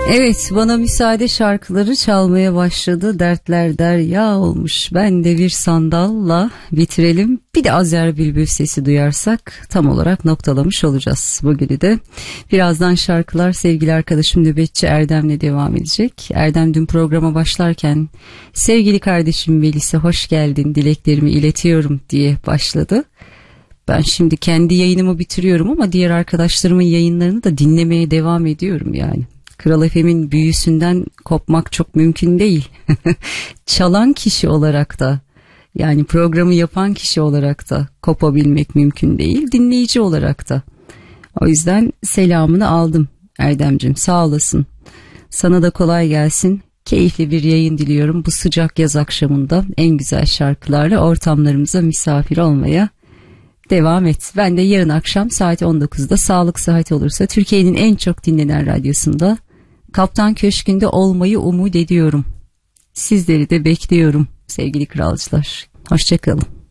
Evet, bana müsaade şarkıları çalmaya başladı. Dertler derya olmuş. Ben de bir sandalla bitirelim. Bir de Azer Bülbül sesi duyarsak tam olarak noktalamış olacağız bugünü de. Birazdan şarkılar sevgili arkadaşım nöbetçi Erdem'le devam edecek. Erdem dün programa başlarken sevgili kardeşim Melis'e hoş geldin, dileklerimi iletiyorum diye başladı. Ben şimdi kendi yayınımı bitiriyorum ama diğer arkadaşlarımın yayınlarını da dinlemeye devam ediyorum yani. Kral FM'in büyüsünden kopmak çok mümkün değil. Çalan kişi olarak da, yani programı yapan kişi olarak da kopabilmek mümkün değil. Dinleyici olarak da. O yüzden selamını aldım Erdemciğim, sağ olasın. Sana da kolay gelsin. Keyifli bir yayın diliyorum. Bu sıcak yaz akşamında en güzel şarkılarla ortamlarımıza misafir olmaya devam et. Ben de yarın akşam saat 19'da sağlık sıhhat olursa Türkiye'nin en çok dinlenen radyosunda Kaptan Köşkü'nde olmayı umut ediyorum. Sizleri de bekliyorum sevgili kralcılar. Hoşça kalın.